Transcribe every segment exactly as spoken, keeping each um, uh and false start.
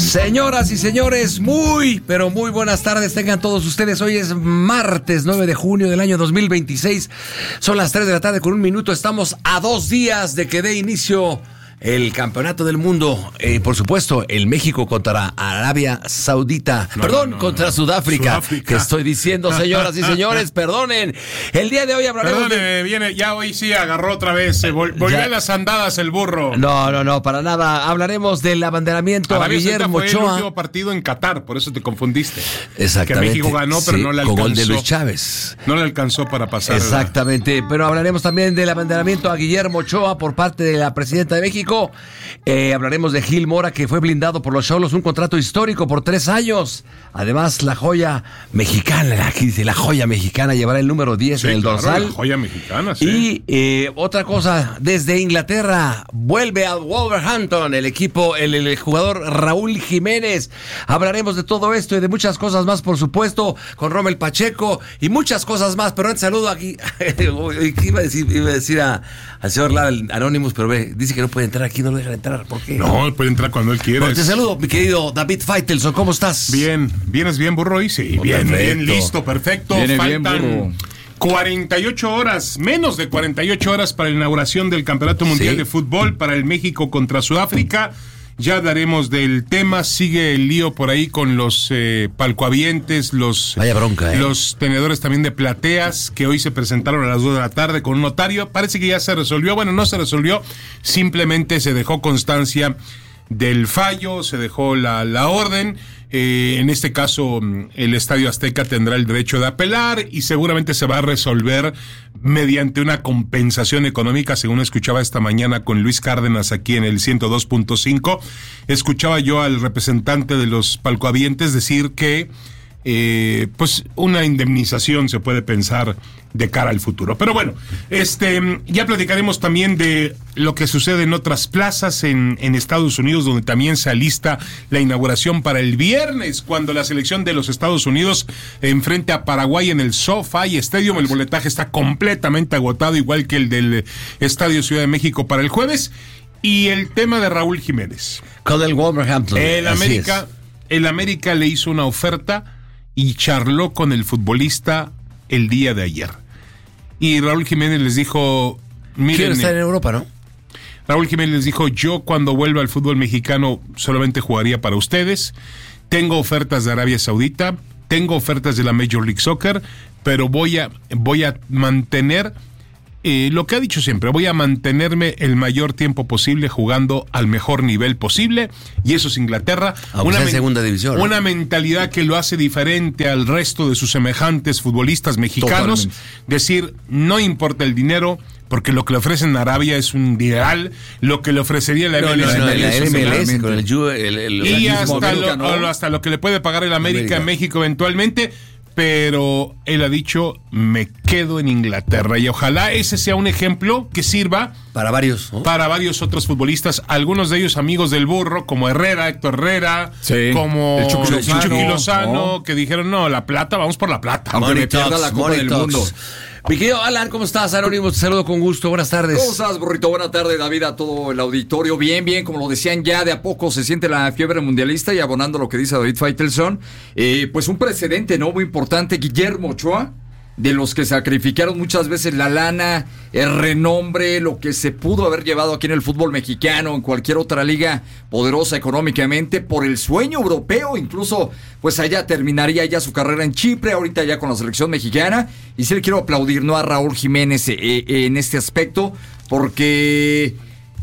Señoras y señores, muy, pero muy buenas tardes tengan todos ustedes. Hoy es martes nueve de junio del año dos mil veintiséis. Son las tres de la tarde con un minuto. Estamos a dos días de que dé inicio el campeonato del mundo. Eh, por supuesto, el México contra Arabia Saudita. No, perdón, no, no, contra no. Sudáfrica. Sudáfrica. Que estoy diciendo, señoras y señores, perdonen. El día de hoy hablaremos Perdone, de... viene, ya hoy sí agarró otra vez, se vol- volvió ya. a las andadas el burro. No, no, no, para nada. Hablaremos del abanderamiento Arabia a Guillermo fue Ochoa. el último partido en Qatar, por eso te confundiste. Exactamente. Que México ganó, pero sí, no le alcanzó. Con gol de Luis Chávez. No le alcanzó para pasar. Exactamente. Pero hablaremos también del abanderamiento a Guillermo Ochoa por parte de la presidenta de México. Eh, hablaremos de Gil Mora, que fue blindado por los Xolos, un contrato histórico por tres años. Además, la joya mexicana, aquí dice la joya mexicana, llevará el número diez sí, en el claro, dorsal. La joya mexicana, sí. Y eh, otra cosa, desde Inglaterra, vuelve al Wolverhampton el equipo, el, el jugador Raúl Jiménez. Hablaremos de todo esto y de muchas cosas más, por supuesto, con Rommel Pacheco y muchas cosas más. Pero antes saludo aquí, iba a decir, iba a decir a, al señor Lara, el Anonymous, pero ve, dice que no puede entrar aquí, no lo dejan entrar. ¿Por qué? No, él puede entrar cuando él quiera. Pues te saludo, mi querido David Faitelson, ¿cómo estás? Bien, ¿vienes bien, burro? Y sí, oh, bien, perfecto. bien, listo, perfecto. Viene Faltan bien, cuarenta y ocho horas, menos de cuarenta y ocho horas para la inauguración del Campeonato Mundial sí. de Fútbol para el México contra Sudáfrica. Ya hablaremos del tema, sigue el lío por ahí con los eh, palcoavientes, los, Vaya bronca, ¿eh? los tenedores también de plateas, que hoy se presentaron a las dos de la tarde con un notario. Parece que ya se resolvió, bueno, no se resolvió, simplemente se dejó constancia del fallo, se dejó la, la orden. Eh, en este caso, el Estadio Azteca tendrá el derecho de apelar y seguramente se va a resolver mediante una compensación económica, según escuchaba esta mañana con Luis Cárdenas aquí en el ciento dos punto cinco. Escuchaba yo al representante de los palcoavientes decir que Eh, pues una indemnización se puede pensar de cara al futuro. Pero bueno, este ya platicaremos también de lo que sucede en otras plazas en, en Estados Unidos, donde también se alista la inauguración para el viernes, cuando la selección de los Estados Unidos enfrente a Paraguay en el SoFi Stadium. El boletaje está completamente agotado, igual que el del Estadio Ciudad de México para el jueves. Y el tema de Raúl Jiménez. Con el Wolverhampton. El América, el América le hizo una oferta y charló con el futbolista el día de ayer. Y Raúl Jiménez les dijo... Miren, quiero estar en Europa, ¿no? Raúl Jiménez les dijo, yo cuando vuelva al fútbol mexicano solamente jugaría para ustedes. Tengo ofertas de Arabia Saudita, tengo ofertas de la Major League Soccer, pero voy a, voy a mantener... Eh, lo que ha dicho siempre, voy a mantenerme el mayor tiempo posible jugando al mejor nivel posible, y eso es Inglaterra. Una, men- segunda división, ¿no? Una mentalidad que lo hace diferente al resto de sus semejantes futbolistas mexicanos. Totalmente. Decir, no importa el dinero, porque lo que le ofrecen a Arabia es un dineral, lo que le ofrecería la M L S, no, no, no, la M L S con el, el, el, y el hasta, América, lo, ¿no? hasta lo que le puede pagar el América, América en México eventualmente. Pero él ha dicho, me quedo en Inglaterra, y ojalá ese sea un ejemplo que sirva para varios, ¿no? Para varios otros futbolistas, algunos de ellos amigos del burro, como Herrera, Héctor Herrera, sí. como el Chucky Lozano, Chucky Lozano, ¿no? Que dijeron, no, la plata, vamos por la plata. Aunque me pierda la Copa del Mundo. Mi querido Alan, ¿cómo estás? Anónimo, te saludo con gusto, buenas tardes. ¿Cómo estás, burrito? Buenas tardes, David, a todo el auditorio. Bien, bien, como lo decían, ya de a poco se siente la fiebre mundialista, y abonando lo que dice David Faitelson, eh, pues un precedente, ¿no? Muy importante, Guillermo Ochoa, de los que sacrificaron muchas veces la lana, el renombre, lo que se pudo haber llevado aquí en el fútbol mexicano, en cualquier otra liga poderosa económicamente, por el sueño europeo. Incluso, pues allá terminaría ya su carrera en Chipre, ahorita ya con la selección mexicana. Y sí le quiero aplaudir, ¿no?, a Raúl Jiménez eh, eh, en este aspecto, porque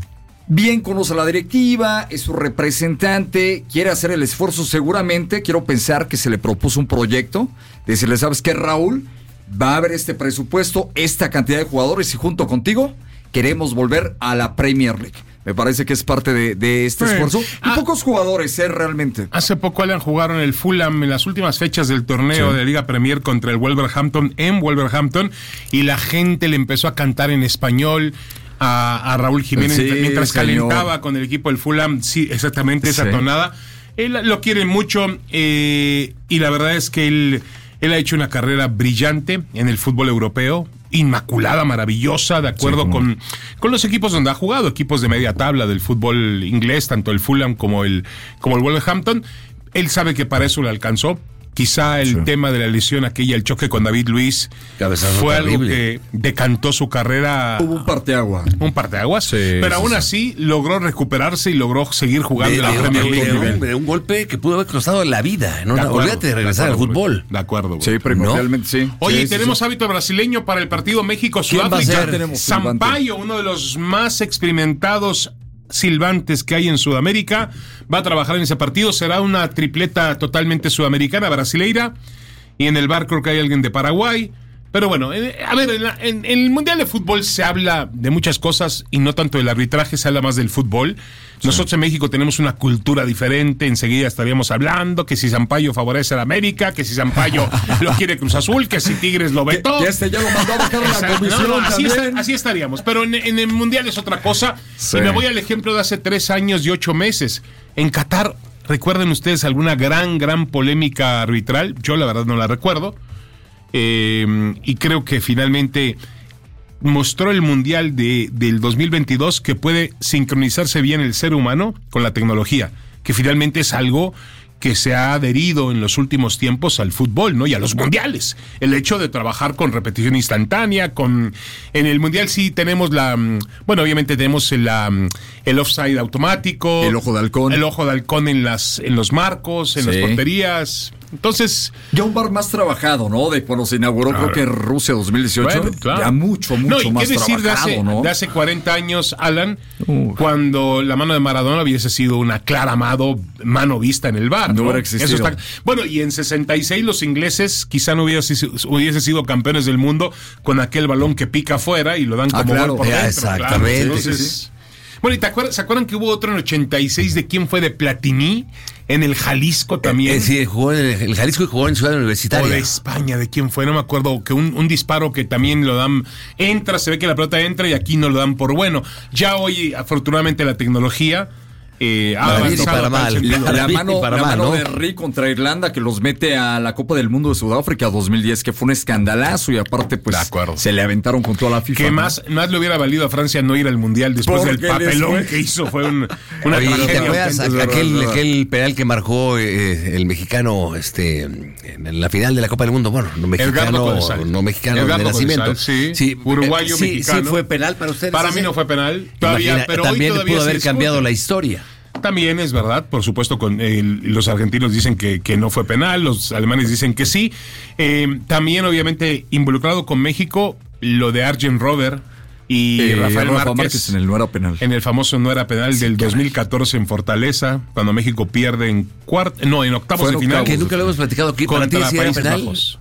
bien conoce a la directiva, es su representante, quiere hacer el esfuerzo seguramente. Quiero pensar que se le propuso un proyecto, decirle, ¿sabes qué, Raúl? Va a haber este presupuesto, esta cantidad de jugadores, y junto contigo queremos volver a la Premier League. Me parece que es parte de, de este sí. esfuerzo. Y ah, pocos jugadores, ¿eh? Realmente. Hace poco, Alan, jugaron el Fulham en las últimas fechas del torneo sí. de Liga Premier contra el Wolverhampton en Wolverhampton, y la gente le empezó a cantar en español a, a Raúl Jiménez sí, mientras señor. calentaba con el equipo del Fulham. Sí, exactamente, esa sí. tonada. Él lo quiere mucho, eh, y la verdad es que él... Él ha hecho una carrera brillante en el fútbol europeo. inmaculada, maravillosa, de acuerdo sí, con, con los equipos donde ha jugado, equipos de media tabla del fútbol inglés, tanto el Fulham como el, como el Wolverhampton. Él sabe que para eso le alcanzó. Quizá el sí. tema de la lesión aquella, el choque con David Luiz, Cabezazo fue terrible. Algo que decantó su carrera. Hubo un parteaguas. Un parteaguas, sí, pero sí, aún sí. así logró recuperarse y logró seguir jugando de, en la Premier League. De, de, un, de un golpe que pudo haber costado la vida. No, de acuerdo, olvídate de regresar de acuerdo, al fútbol. De acuerdo. Güey. Sí, primordialmente ¿no? sí. Oye, sí, tenemos sí, hábito sí. brasileño para el partido México-Sudáfrica. Sampaio, uno de los más experimentados silbantes que hay en Sudamérica, va a trabajar en ese partido. Será una tripleta totalmente sudamericana, brasileira. Y en el bar creo que hay alguien de Paraguay. Pero bueno, a ver, en, la, en, en el Mundial de Fútbol se habla de muchas cosas y no tanto del arbitraje, se habla más del fútbol. Sí. Nosotros en México tenemos una cultura diferente, enseguida estaríamos hablando que si Sampaio favorece a la América, que si Sampaio lo quiere Cruz Azul, que si Tigres lo vetó. Que, que este ya lo mandó a bajar la comisión. No, no, así, está, así estaríamos, pero en, en el Mundial es otra cosa. Sí. Y me voy al ejemplo de hace tres años y ocho meses. En Qatar, ¿recuerden ustedes alguna gran, gran polémica arbitral? Yo la verdad no la recuerdo. Eh, y creo que finalmente mostró el Mundial de, del dos mil veintidós que puede sincronizarse bien el ser humano con la tecnología, que finalmente es algo que se ha adherido en los últimos tiempos al fútbol, ¿no? Y a los mundiales. El hecho de trabajar con repetición instantánea, con... En el mundial sí tenemos la... Bueno, obviamente tenemos el, la, el offside automático. El ojo de halcón. El ojo de halcón en, las, en los marcos, en sí. las porterías. Entonces... Ya un bar más trabajado, ¿no? De cuando se inauguró, claro. creo que Rusia dos mil dieciocho. Bueno, claro. Ya mucho, mucho no, y más qué decir trabajado, de hace, ¿no? de hace cuarenta años, Alan, uh. cuando la mano de Maradona hubiese sido una clara amado, mano vista en el bar. No, ¿no? hubiera existido. Eso está, bueno, y en sesenta y seis los ingleses quizá no hubiese, hubiese sido campeones del mundo con aquel balón que pica afuera y lo dan como ah, claro. gol por dentro. Exactamente. Claro. Entonces, sí, sí. Bueno, ¿y te acuerdas, se acuerdan que hubo otro en ochenta y seis de quién fue? De Platini, en el Jalisco también. Eh, sí, jugó en el, el Jalisco y jugó en Ciudad Universitaria. O de España, ¿de quién fue? No me acuerdo, que un, un disparo que también lo dan, entra, se ve que la pelota entra y aquí no lo dan por bueno. Ya hoy, afortunadamente, la tecnología... Eh, para bien y para mal. La, la mano, para la mal, mano ¿no? de Henry contra Irlanda que los mete a la Copa del Mundo de Sudáfrica dos mil diez, que fue un escandalazo y aparte pues se le aventaron con toda la FIFA. Que ¿no? más, más le hubiera valido a Francia no ir al Mundial después del papelón que hizo. Fue un, una Oye, tragedia. ¿te acuerdas aquel, aquel penal que marcó eh, el mexicano este en la final de la Copa del Mundo? Bueno, no mexicano, no mexicano Edgardo de nacimiento. Codesal, sí, sí, uruguayo, sí, mexicano. Sí fue penal para ustedes. Para mí no fue penal. Todavía, Imagina, pero también hoy todavía pudo haber cambiado la historia. También es verdad, por supuesto, con el, los argentinos dicen que, que no fue penal, los alemanes dicen que sí. Eh, también, obviamente, involucrado con México, lo de Arjen Robben y eh, Rafael Rafa Márquez, Márquez en el no era penal. En el famoso no era penal sí, del dos mil catorce en Fortaleza, cuando México pierde en cuarto, no, en octavos Fue de en final. Que nunca lo hemos platicado aquí, para ti sí era penal. Bajos.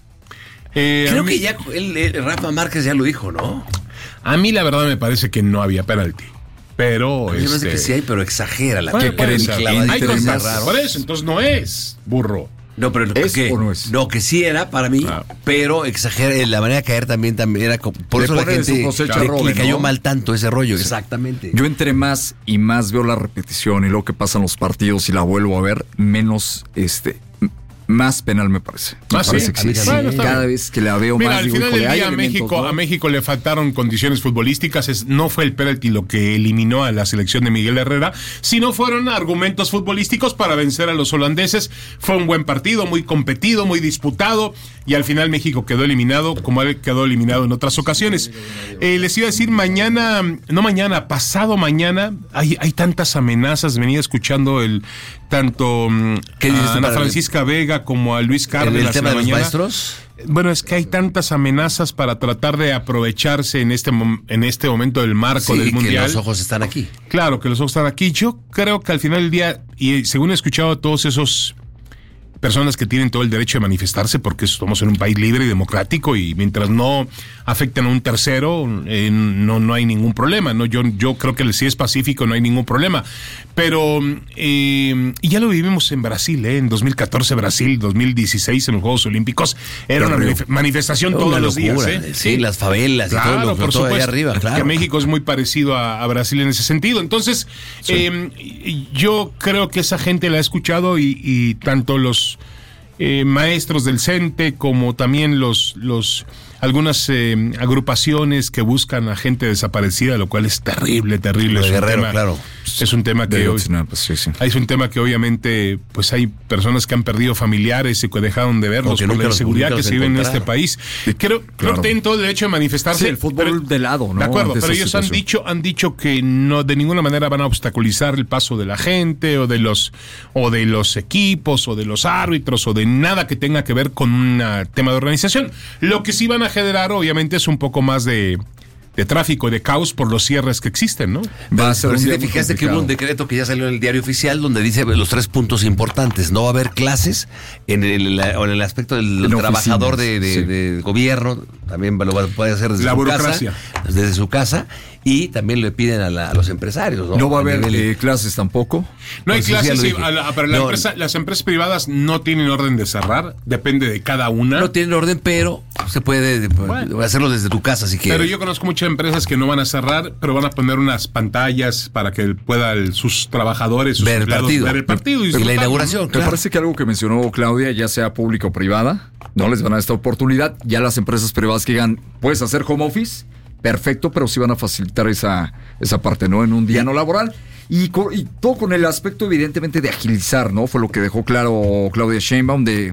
Eh, Creo mí, que ya el, el, Rafa Márquez ya lo dijo, ¿no? A mí la verdad me parece que no había penalti. Pero este... parece que sí hay, pero exagera la bueno, que creen hay cosas raras. Por eso, entonces no es burro. No, pero ¿Es que, o no es? No, que sí era para mí, ah. pero exagera, la manera de caer también, también era como, por le eso la gente le, Robben, le cayó ¿no? mal tanto ese rollo, sí. exactamente. Yo entre más y más veo la repetición y lo que pasa en los partidos y la vuelvo a ver, menos este más penal me parece. Me ¿Ah, parece sí? que sí. Sí. Bueno, Cada bien. vez que la veo Mira, más al digo, final del día a México, ¿no? a México le faltaron condiciones futbolísticas. Es, no fue el penalti lo que eliminó a la selección de Miguel Herrera, sino fueron argumentos futbolísticos para vencer a los holandeses. Fue un buen partido, muy competido, muy disputado, y al final México quedó eliminado como quedó eliminado en otras ocasiones. Eh, les iba a decir, mañana, no mañana, pasado mañana, hay, hay tantas amenazas. Venía escuchando el tanto a Ana Francisca el... Vega como a Luis Cárdenas. ¿En el tema de los maestros? Bueno, es que hay tantas amenazas para tratar de aprovecharse en este en este momento del marco sí, del Mundial. Que los ojos están aquí. Claro, que los ojos están aquí. Yo creo que al final del día, y según he escuchado a todos esos personas que tienen todo el derecho de manifestarse, porque estamos en un país libre y democrático, y mientras no afecten a un tercero, eh, no, no hay ningún problema, ¿no? Yo, yo creo que si es pacífico no hay ningún problema. Pero, eh, y ya lo vivimos en Brasil, ¿eh? En dos mil catorce Brasil, dos mil dieciséis en los Juegos Olímpicos, era una manif- manifestación todos una los locura, días, ¿eh? Sí, sí, las favelas claro, y todo lo que por todo supuesto, ahí arriba, claro. Que México es muy parecido a, a Brasil en ese sentido. Entonces, sí. eh, yo creo que esa gente la ha escuchado y, y tanto los Eh, maestros del CENTE como también los, los algunas eh, agrupaciones que buscan a gente desaparecida, lo cual es terrible, terrible. De es Guerrero, un tema, claro. Es un tema que hoy, pues, sí, sí. es un tema que obviamente pues hay personas que han perdido familiares y que dejaron de verlos por la inseguridad que se vive en este país. Creo, claro. creo que tienen todo el derecho de manifestarse. Sí, el fútbol pero, de lado, ¿no? De acuerdo, Ante pero esa ellos han situación. dicho, han dicho que no de ninguna manera van a obstaculizar el paso de la gente o de los o de los equipos o de los árbitros o de nada que tenga que ver con un tema de organización. Lo que sí van a generar obviamente es un poco más de de tráfico y de caos por los cierres que existen, ¿no? Va a ser pero un si día te muy fijaste que hubo un complicado. decreto que ya salió en el diario oficial donde dice los tres puntos importantes. No va a haber clases en el, en el aspecto del En trabajador de, de, sí. de gobierno, también lo va- puede hacer desde La su burocracia. casa, desde su casa, y también le piden a, la- a los empresarios. No, No va a haber nivel- eh, clases tampoco. No hay Pues sí, ya clases, lo sí, dije. a la- pero la No, empresa- las empresas privadas no tienen orden de cerrar, depende de cada una. no tienen orden, pero se puede Bueno. hacerlo desde tu casa si quieres. Pero yo conozco muchas empresas que no van a cerrar, pero van a poner unas pantallas para que puedan sus trabajadores, sus Ver el empleados, partido. ver el partido y, Y la disfrutarlo, inauguración, ¿no? Me claro. parece que algo que mencionó Claudia, ya sea pública o privada, no les van a dar esta oportunidad. Ya las empresas privadas que digan, puedes hacer home office, perfecto, pero sí van a facilitar esa, esa parte, ¿no? En un día no laboral. Y, co- y todo con el aspecto, evidentemente, de agilizar, ¿no? Fue lo que dejó claro Claudia Sheinbaum, de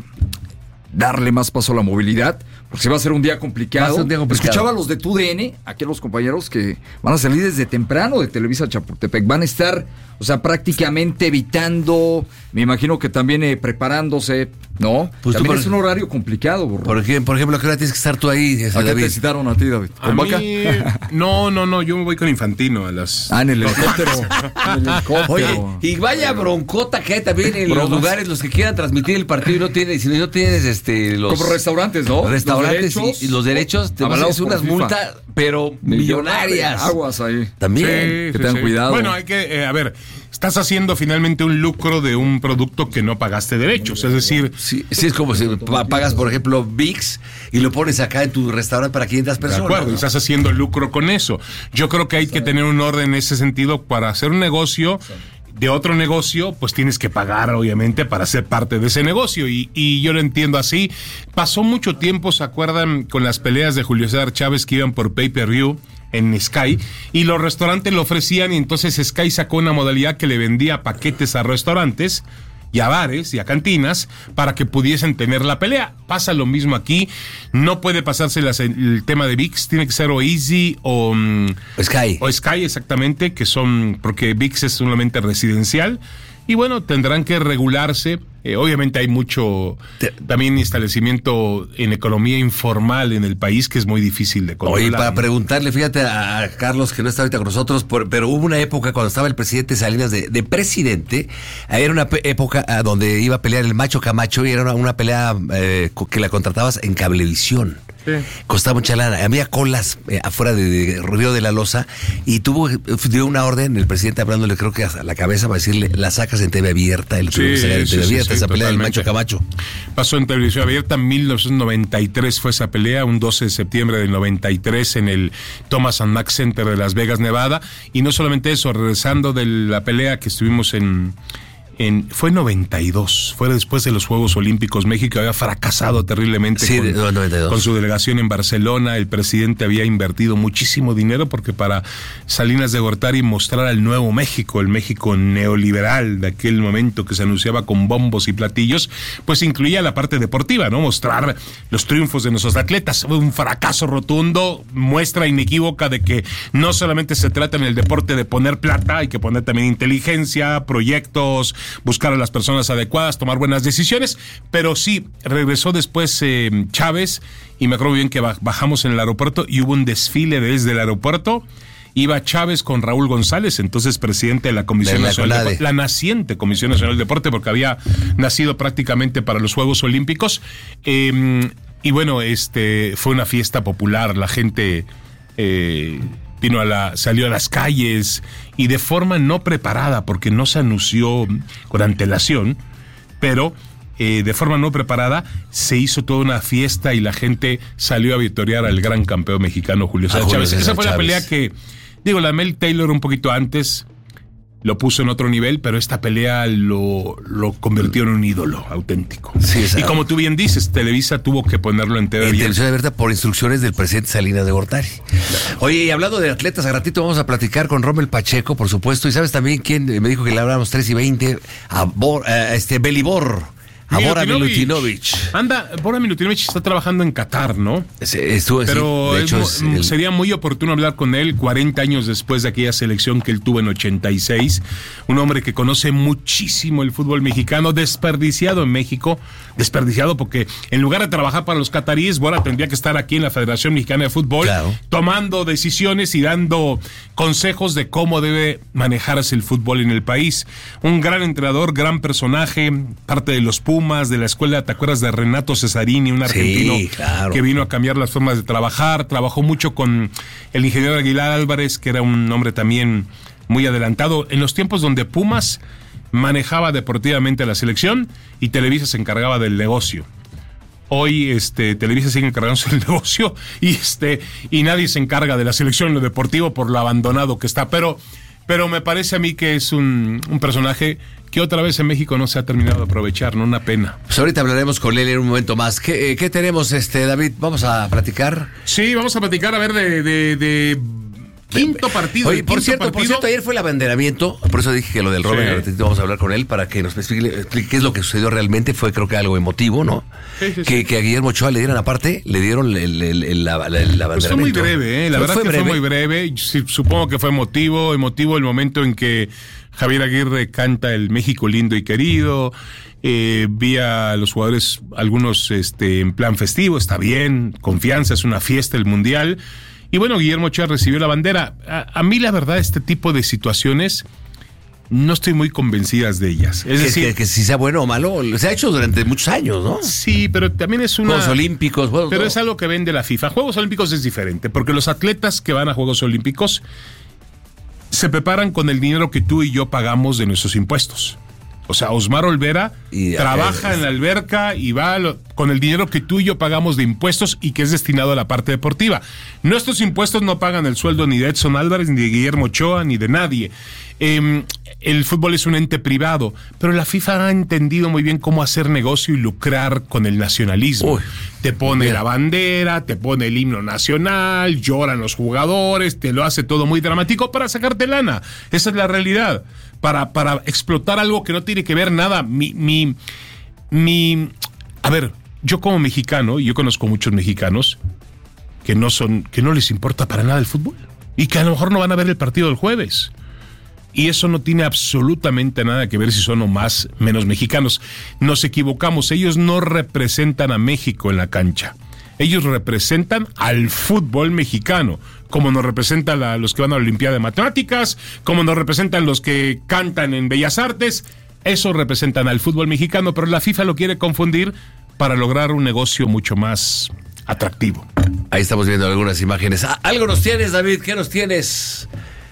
darle más paso a la movilidad, porque si va a ser un día complicado. Va a ser un día complicado. Escuchaba a los de T U D N, aquí a los compañeros que van a salir desde temprano de Televisa Chapultepec, van a estar, o sea, prácticamente evitando, me imagino que también eh, preparándose, ¿no? Pues tú también por- es un horario complicado, burro. Por ejemplo, por ejemplo, ¿a qué hora tienes que estar tú ahí, este, ¿A qué David? te citaron a ti, David? A ¿Con vaca? mí, no, no, no, yo me voy con Infantino a las... Ah, en el helicóptero. En el helicóptero. Oye, y vaya broncota que hay también en los Bromas. lugares, los que quieran transmitir el partido y no tienes, si no tienes este los Como restaurantes, ¿no? restaurantes Los derechos, y, y los derechos te van a avalados hacer por unas FIFA. multas, pero millonarias. Aguas ahí. También. que tengan cuidado. Bueno, hay que, eh, a ver, estás haciendo finalmente un lucro de un producto que no pagaste derechos, es decir... Sí, sí, es como si pa- pagas, por ejemplo, VIX y lo pones acá en tu restaurante para quinientas De personas. acuerdo, ¿no? estás haciendo lucro con eso. Yo creo que hay que tener un orden en ese sentido para hacer un negocio. De otro negocio, pues tienes que pagar, obviamente, para ser parte de ese negocio. Y, y yo lo entiendo así. Pasó mucho tiempo, ¿se acuerdan? Con las peleas de Julio César Chávez que iban por pay-per-view en Sky. Y los restaurantes lo ofrecían y entonces Sky sacó una modalidad que le vendía paquetes a restaurantes y a bares y a cantinas para que pudiesen tener la pelea. Pasa lo mismo aquí. No puede pasarse las- el tema de VIX. Tiene que ser o Easy o... mm, Sky. o Sky, exactamente, que son, porque VIX es solamente residencial. Y bueno, tendrán que regularse. Eh, obviamente hay mucho Te- también establecimiento en economía informal en el país que es muy difícil de controlar. Oye, para ¿no? preguntarle, fíjate a a Carlos, que no está ahorita con nosotros, por- pero hubo una época cuando estaba el presidente Salinas de, de presidente, ahí era una pe- época ah, donde iba a pelear el Macho Camacho y era una, una pelea eh, co- que la contratabas en Cablevisión. Sí. Costaba mucha lana. Había colas eh, afuera de, de Río de la Loza y tuvo dio una orden el presidente hablándole, creo que a la cabeza para decirle, la sacas en T V abierta, el Sí, en sí, T V sí, abierta, sí, esa pelea del totalmente. Macho Camacho. Pasó en televisión abierta, en mil novecientos noventa y tres fue esa pelea, un doce de septiembre del noventa y tres en el Thomas and Mack Center de Las Vegas, Nevada. Y no solamente eso, regresando de la pelea que estuvimos en... En, fue en noventa y dos, fue después de los Juegos Olímpicos. México había fracasado terriblemente Sí, con, de- no, noventa y dos. con su delegación en Barcelona. El presidente había invertido muchísimo dinero porque para Salinas de Gortari mostrar al nuevo México, el México neoliberal de aquel momento que se anunciaba con bombos y platillos, pues incluía la parte deportiva, ¿no? Mostrar los triunfos de nuestros atletas. Fue un fracaso rotundo, muestra inequívoca de que no solamente se trata en el deporte de poner plata, hay que poner también inteligencia, proyectos, buscar a las personas adecuadas, tomar buenas decisiones, pero sí, regresó después eh, Chávez y me acuerdo bien que bajamos en el aeropuerto y hubo un desfile desde el aeropuerto. Iba Chávez con Raúl González, entonces presidente de la Comisión De la Nacional de CONADE. Deporte, la naciente Comisión Nacional de Deporte, porque había nacido prácticamente para los Juegos Olímpicos. Eh, y bueno, este fue una fiesta popular, la gente eh, vino a la, salió a las calles y de forma no preparada, porque no se anunció con antelación, pero eh, de forma no preparada se hizo toda una fiesta y la gente salió a victoriar al gran campeón mexicano Julio César Julio Chávez. César Esa fue la Chávez. pelea que, digo, la Mel Taylor un poquito antes, lo puso en otro nivel, pero esta pelea lo, lo convirtió en un ídolo auténtico. Sí, y como tú bien dices, Televisa tuvo que ponerlo en T V En abierta. televisión abierta por instrucciones del presidente Salinas de Gortari. Oye, y hablando de atletas, a ratito vamos a platicar con Rommel Pacheco, por supuesto. Y sabes también quién me dijo que le habláramos tres y veinte, a Bor, a este Belibor. A Bora Milutinovic. Anda, Bora Milutinovic está trabajando en Qatar, ¿no? Estuvo, Pero sí, de hecho, es, es el... sería muy oportuno hablar con él cuarenta años después de aquella selección que él tuvo en ochenta y seis. Un hombre que conoce muchísimo el fútbol mexicano, desperdiciado en México. Desperdiciado porque en lugar de trabajar para los cataríes, Bora tendría que estar aquí en la Federación Mexicana de Fútbol, claro, tomando decisiones y dando consejos de cómo debe manejarse el fútbol en el país. Un gran entrenador, gran personaje, parte de los Pumas, de la escuela, ¿te acuerdas de Renato Cesarini, un argentino, sí, claro, que vino a cambiar las formas de trabajar? Trabajó mucho con el ingeniero Aguilar Álvarez, que era un hombre también muy adelantado en los tiempos donde Pumas manejaba deportivamente la selección y Televisa se encargaba del negocio. Hoy este Televisa sigue encargándose del negocio y este y nadie se encarga de la selección en lo deportivo por lo abandonado que está, pero pero me parece a mí que es un, un personaje que otra vez en México no se ha terminado de aprovechar, ¿no? Una pena. Pues ahorita hablaremos con él en un momento más. ¿Qué, qué tenemos, este David? ¿Vamos a platicar? Sí, vamos a platicar a ver de, de, de quinto partido. Oye, por quinto cierto, partido. por cierto, ayer fue el abanderamiento, por eso dije que lo del Robert, Sí. vamos a hablar con él para que nos explique, explique qué es lo que sucedió realmente. Fue, creo que algo emotivo, ¿no? Sí, sí, sí. Que, que a Guillermo Ochoa le dieran aparte, le dieron el, el, el, la- la- el abanderamiento. Pues fue muy breve, ¿eh? La Fue- verdad fue que breve. fue muy breve. Sí, supongo que fue emotivo, emotivo el momento en que Javier Aguirre canta el México lindo y querido. Eh, vi a los jugadores, algunos este, en plan festivo, está bien, confianza, es una fiesta el Mundial. Y bueno, Guillermo Ochoa recibió la bandera. A, a mí la verdad este tipo de situaciones no estoy muy convencidas de ellas. Es Que, decir, que, que si sea bueno o malo, se ha hecho durante muchos años, ¿no? sí, pero también es una... Juegos Olímpicos, Juegos- Pero todo. es algo que vende la FIFA. Juegos Olímpicos es diferente, porque los atletas que van a Juegos Olímpicos se preparan con el dinero que tú y yo pagamos de nuestros impuestos. O sea, Osmar Olvera Y, trabaja eh, en la alberca y va a lo- con el dinero que tú y yo pagamos de impuestos y que es destinado a la parte deportiva. Nuestros impuestos no pagan el sueldo ni de Edson Álvarez, ni de Guillermo Ochoa, ni de nadie. Eh, el fútbol es un ente privado, pero la FIFA ha entendido muy bien cómo hacer negocio y lucrar con el nacionalismo. Uy, te pone bien. la bandera, te pone el himno nacional, lloran los jugadores, te lo hace todo muy dramático para sacarte lana. Esa es la realidad. Para, para explotar algo que no tiene que ver nada. Mi, mi, mi, a ver, yo como mexicano, y yo conozco muchos mexicanos que no son, que no les importa para nada el fútbol. Y que a lo mejor no van a ver el partido del jueves. Y eso no tiene absolutamente nada que ver si son o más menos mexicanos. Nos equivocamos, ellos no representan a México en la cancha. Ellos representan al fútbol mexicano, como nos representan a los que van a la Olimpiada de Matemáticas, como nos representan los que cantan en Bellas Artes. Eso representan al fútbol mexicano, pero la FIFA lo quiere confundir para lograr un negocio mucho más atractivo. Ahí estamos viendo algunas imágenes. Ah, algo nos tienes, David. ¿Qué nos tienes?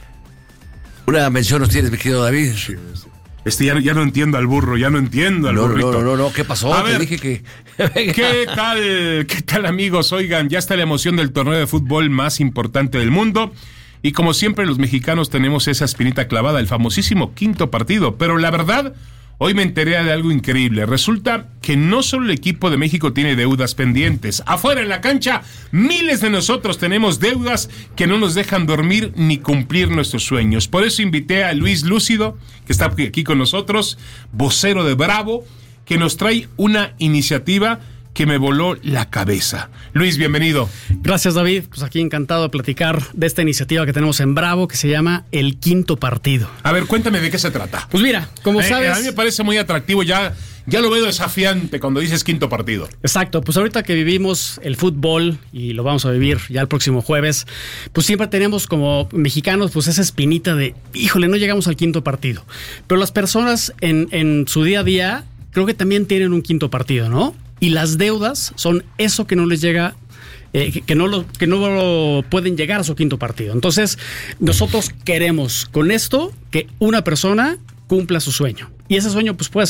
Una mención nos tienes, mi querido David. Este ya, ya no entiendo al burro, ya no entiendo al No, burrito. no, no, no, no, ¿qué pasó? A Te ver, dije que... ¿Qué tal, qué tal amigos? Oigan, ya está la emoción del torneo de fútbol más importante del mundo. Y como siempre los mexicanos tenemos esa espinita clavada, el famosísimo quinto partido. Pero la verdad, hoy me enteré de algo increíble. Resulta que no solo el equipo de México tiene deudas pendientes. Afuera en la cancha, miles de nosotros tenemos deudas que no nos dejan dormir ni cumplir nuestros sueños. Por eso invité a Luis Lúcido, que está aquí con nosotros, vocero de Bravo, que nos trae una iniciativa que me voló la cabeza. Luis, bienvenido. Gracias, David. Pues aquí encantado de platicar de esta iniciativa que tenemos en Bravo, que se llama El Quinto Partido. A ver, cuéntame de qué se trata. Pues mira, como Eh, sabes... a mí me parece muy atractivo, ya, ya lo veo desafiante cuando dices quinto partido. Exacto, pues ahorita que vivimos el fútbol y lo vamos a vivir ya el próximo jueves, pues siempre tenemos como mexicanos pues esa espinita de, híjole, no llegamos al quinto partido. Pero las personas en, en su día a día creo que también tienen un quinto partido, ¿no? Y las deudas son eso que no les llega, eh, que, que, no lo, que no lo pueden llegar a su quinto partido. Entonces, nosotros queremos con esto que una persona cumpla su sueño. Y ese sueño pues puede ser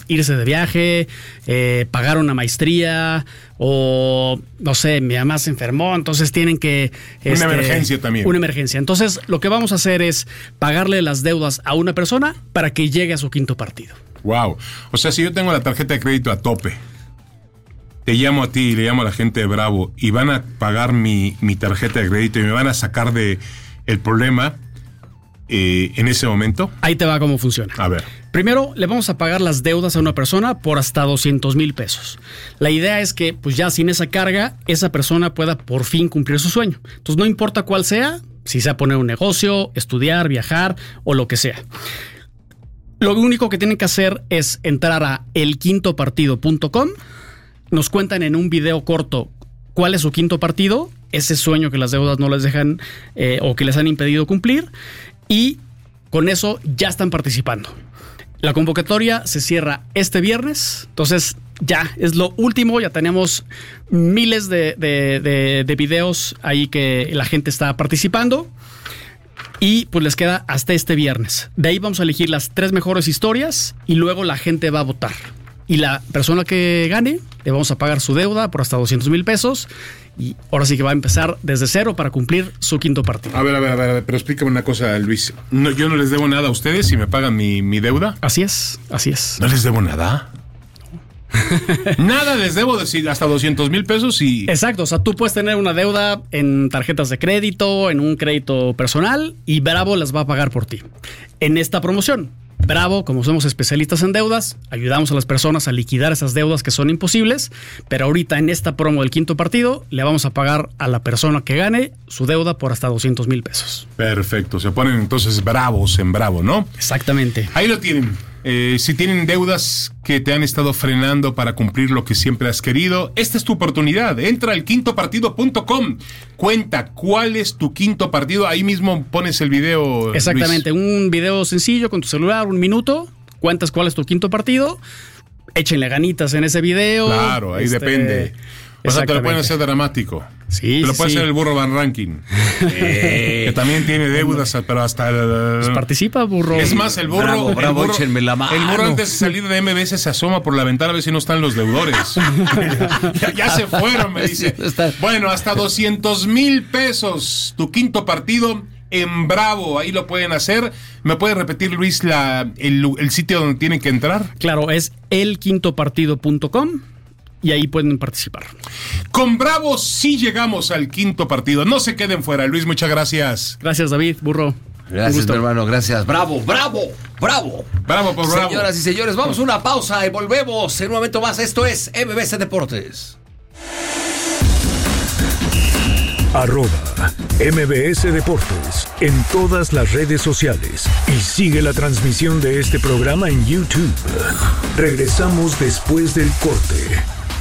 irse de viaje, eh, pagar una maestría o, no sé, mi mamá se enfermó, entonces tienen que... Una este, emergencia también. Una emergencia. Entonces, lo que vamos a hacer es pagarle las deudas a una persona para que llegue a su quinto partido. Wow. O sea, si yo tengo la tarjeta de crédito a tope, te llamo a ti y le llamo a la gente de Bravo y van a pagar mi, mi tarjeta de crédito y me van a sacar de el problema eh, en ese momento. Ahí te va cómo funciona. A ver. Primero, le vamos a pagar las deudas a una persona por hasta doscientos mil pesos. La idea es que, pues ya sin esa carga, esa persona pueda por fin cumplir su sueño. Entonces, no importa cuál sea, si sea poner un negocio, estudiar, viajar o lo que sea. Lo único que tienen que hacer es entrar a el quinto partido punto com. Nos cuentan en un video corto cuál es su quinto partido, ese sueño que las deudas no les dejan eh, o que les han impedido cumplir, y con eso ya están participando. La convocatoria se cierra este viernes, entonces ya es lo último, ya tenemos miles de, de, de, de videos ahí que la gente está participando. Y pues les queda hasta este viernes. De ahí vamos a elegir las tres mejores historias y luego la gente va a votar. Y la persona que gane, le vamos a pagar su deuda por hasta doscientos mil pesos. Y ahora sí que va a empezar desde cero para cumplir su quinto partido. A ver, a ver, a ver, a ver, pero explícame una cosa, Luis. No, yo no les debo nada a ustedes si me pagan mi, mi deuda. Así es, así es. ¿No les debo nada? Nada les debo decir, hasta doscientos mil pesos y... Exacto, o sea, tú puedes tener una deuda en tarjetas de crédito, en un crédito personal, y Bravo las va a pagar por ti. En esta promoción, Bravo, como somos especialistas en deudas, ayudamos a las personas a liquidar esas deudas que son imposibles, pero ahorita en esta promo del quinto partido le vamos a pagar a la persona que gane su deuda por hasta doscientos mil pesos. Perfecto, se ponen entonces bravos en Bravo, ¿no? Exactamente. Ahí lo tienen. Eh, si tienen deudas que te han estado frenando para cumplir lo que siempre has querido, esta es tu oportunidad. Entra al quinto partido punto com. Cuenta cuál es tu quinto partido. Ahí mismo pones el video. Exactamente, Luis. Un video sencillo con tu celular, un minuto. Cuentas cuál es tu quinto partido. Échenle ganitas en ese video. Claro, ahí este, depende. O sea, te lo pueden hacer dramático. Sí, te lo sí, puede sí. hacer el burro Van Ranking. eh, que también tiene deudas, pero hasta el... Pues participa, burro. Es más, el burro... Bravo, el bravo, burro, échenme la mano. El burro antes de salir de M B S se asoma por la ventana a ver si no están los deudores. ya, ya se fueron, me dice. Bueno, hasta doscientos mil pesos. Tu quinto partido en Bravo. Ahí lo pueden hacer. ¿Me puede repetir, Luis, la, el, el sitio donde tienen que entrar? Claro, es el quinto partido punto com. Y ahí pueden participar. Con Bravo sí llegamos al quinto partido. No se queden fuera. Luis, muchas gracias. Gracias, David, burro. Gracias, mi hermano, gracias. Bravo, bravo, bravo. Bravo por Bravo. Señoras y señores, vamos a una pausa y volvemos en un momento más. Esto es M B C Deportes. Arroba M B S Deportes en todas las redes sociales y sigue la transmisión de este programa en YouTube. Regresamos después del corte.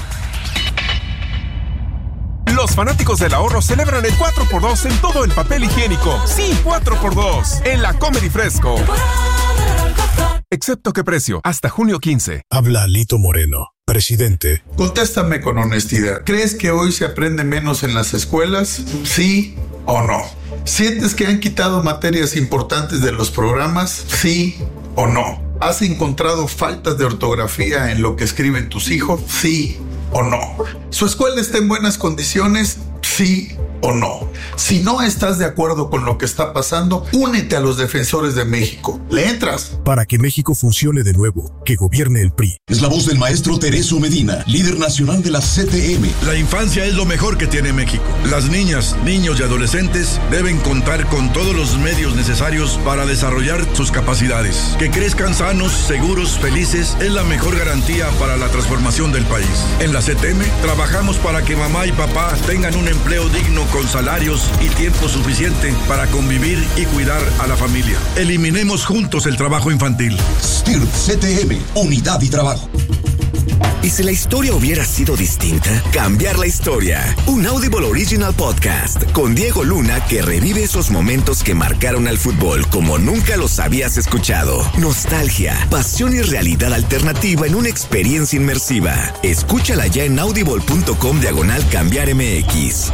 Los fanáticos del ahorro celebran el cuatro por dos en todo el papel higiénico. Sí, cuatro por dos en la Comedy Fresco. Excepto qué precio, hasta junio quince. Habla Lito Moreno, presidente. Contéstame con honestidad. ¿Crees que hoy se aprende menos en las escuelas? ¿Sí o no? ¿Sientes que han quitado materias importantes de los programas? ¿Sí o no? ¿Has encontrado faltas de ortografía en lo que escriben tus hijos? ¿Sí o no? ¿Su escuela está en buenas condiciones? ¿Sí o no? Si no estás de acuerdo con lo que está pasando, únete a los defensores de México. ¿Le entras? Para que México funcione de nuevo, que gobierne el P R I. Es la voz del maestro Tereso Medina, líder nacional de la C T M. La infancia es lo mejor que tiene México. Las niñas, niños y adolescentes deben contar con todos los medios necesarios para desarrollar sus capacidades. Que crezcan sanos, seguros, felices es la mejor garantía para la transformación del país. En la C T M trabajamos para que mamá y papá tengan un empleo digno con salarios y tiempo suficiente para convivir y cuidar a la familia. Eliminemos juntos el trabajo infantil. S T I R P C T M, unidad y trabajo. ¿Y si la historia hubiera sido distinta? Cambiar la historia. Un Audible Original Podcast con Diego Luna que revive esos momentos que marcaron al fútbol como nunca los habías escuchado. Nostalgia, pasión y realidad alternativa en una experiencia inmersiva. Escúchala ya en audible.com diagonal cambiar MX.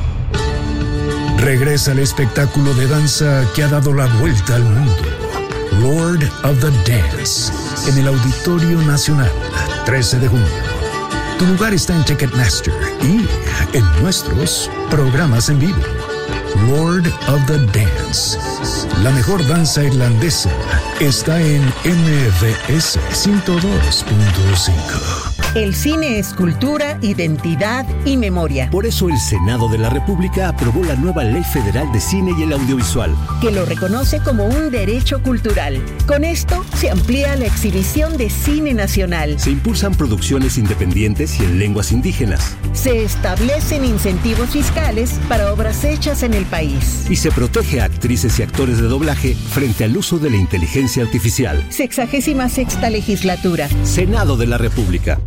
Regresa el espectáculo de danza que ha dado la vuelta al mundo. Lord of the Dance, en el Auditorio Nacional, trece de junio. Tu lugar está en Ticketmaster y en nuestros programas en vivo. Lord of the Dance. La mejor danza irlandesa está en M V S ciento dos punto cinco. El cine es cultura, identidad y memoria. Por eso el Senado de la República aprobó la nueva Ley Federal de Cine y el Audiovisual, que lo reconoce como un derecho cultural. Con esto se amplía la exhibición de cine nacional. Se impulsan producciones independientes y en lenguas indígenas. Se establecen incentivos fiscales para obras hechas en el país. Y se protege a actrices y actores de doblaje frente al uso de la inteligencia artificial. Sexagésima sexta legislatura. Senado de la República.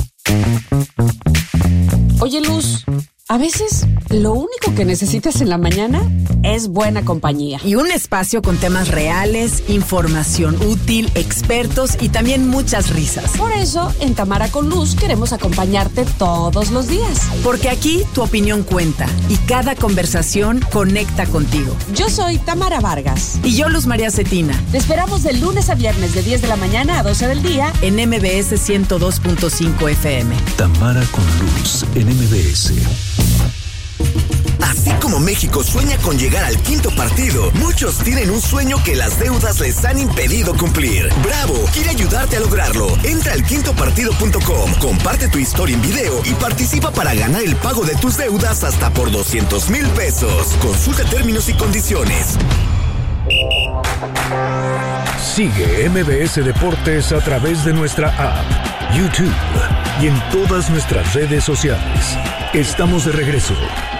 Oye, Luz, a veces lo único que necesitas en la mañana es buena compañía. Y un espacio con temas reales, información útil, expertos y también muchas risas. Por eso, en Tamara con Luz queremos acompañarte todos los días. Porque aquí tu opinión cuenta y cada conversación conecta contigo. Yo soy Tamara Vargas. Y yo, Luz María Cetina. Te esperamos de lunes a viernes de diez de la mañana a doce del día en M B S ciento dos punto cinco F M. Tamara con Luz en M B S. Así como México sueña con llegar al quinto partido, muchos tienen un sueño que las deudas les han impedido cumplir. Bravo quiere ayudarte a lograrlo. Entra al quinto partido punto com, comparte tu historia en video y participa para ganar el pago de tus deudas hasta por doscientos mil pesos. Consulta términos y condiciones. Sigue M B S Deportes a través de nuestra app, YouTube y en todas nuestras redes sociales. Estamos de regreso.